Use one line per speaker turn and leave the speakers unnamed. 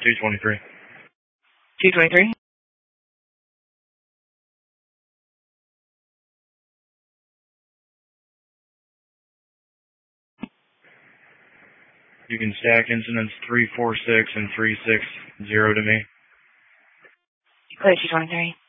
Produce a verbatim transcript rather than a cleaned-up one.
two twenty-three.
two twenty-three?
You can stack incidents three four six and three six zero to me.
Clear two twenty-three.